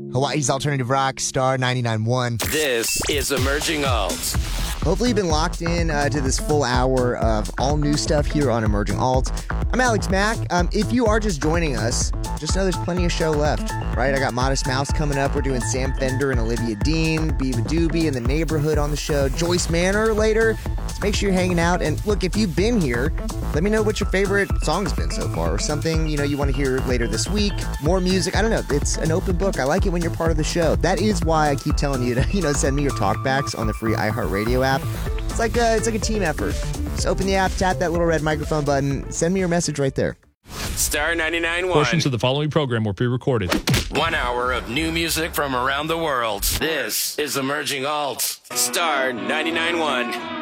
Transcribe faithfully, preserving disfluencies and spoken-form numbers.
Hawaii's alternative rock, Star ninety-nine point one. This is Emerging Alt. Hopefully you've been locked in uh, to this full hour of all new stuff here on Emerging Alt. I'm Alex Mack. Um, if you are just joining us, just know there's plenty of show left, right? I got Modest Mouse coming up. We're doing Sam Fender and Olivia Dean, Beava Doobie and The Neighborhood on the show. Joyce Manor later. So make sure you're hanging out. And look, if you've been here, let me know what your favorite song's been so far, or something, you know, you want to hear later this week. More music. I don't know. It's an open book. I like it when you're part of the show. That is why I keep telling you to, you know, send me your talkbacks on the free iHeartRadio app. It's like a, it's like a team effort. Just open the app, tap that little red microphone button, send me your message right there. Star ninety-nine point one. Portions of the following program were pre-recorded. One hour of new music from around the world. This is Emerging Alt. Star ninety-nine point one.